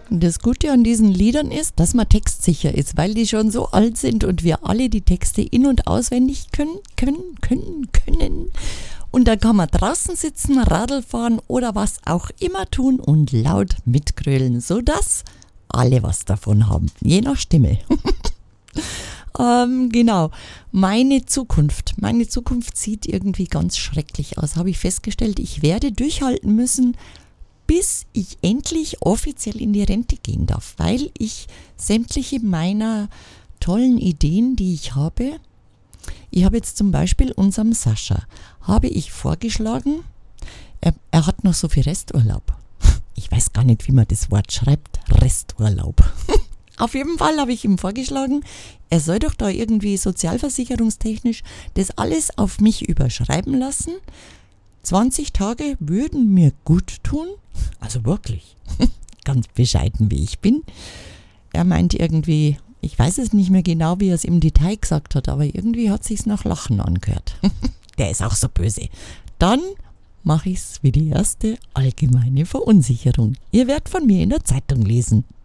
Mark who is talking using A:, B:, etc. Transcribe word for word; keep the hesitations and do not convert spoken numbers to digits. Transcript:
A: Das Gute an diesen Liedern ist, dass man textsicher ist, weil die schon so alt sind und wir alle die Texte in- und auswendig können, können, können, können. Und da kann man draußen sitzen, Radl fahren oder was auch immer tun und laut mitgrölen, sodass alle was davon haben, je nach Stimme. ähm, genau, meine Zukunft. Meine Zukunft sieht irgendwie ganz schrecklich aus, habe ich festgestellt. Ich werde durchhalten müssen, bis ich endlich offiziell in die Rente gehen darf, weil ich sämtliche meiner tollen Ideen, die ich habe, ich habe jetzt zum Beispiel unserem Sascha, habe ich vorgeschlagen, er, er hat noch so viel Resturlaub. Ich weiß gar nicht, wie man das Wort schreibt, Resturlaub. Auf jeden Fall habe ich ihm vorgeschlagen, er soll doch da irgendwie sozialversicherungstechnisch das alles auf mich überschreiben lassen. zwanzig Tage würden mir gut tun, also wirklich, ganz bescheiden wie ich bin. Er meint irgendwie, ich weiß es nicht mehr genau, wie er es im Detail gesagt hat, aber irgendwie hat es sich nach Lachen angehört. Der ist auch so böse. Dann mache ich es wie die erste allgemeine Verunsicherung. Ihr werdet von mir in der Zeitung lesen.